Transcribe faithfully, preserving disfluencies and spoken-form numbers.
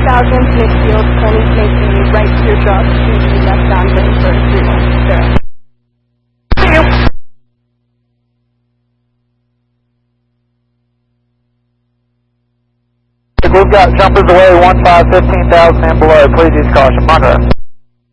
thousand Smithfield, Tony Mason, right to your drop, to the left-bound lane for three one zero. We've got jumpers away, one five, fifteen thousand and below. Please use caution. Monroe.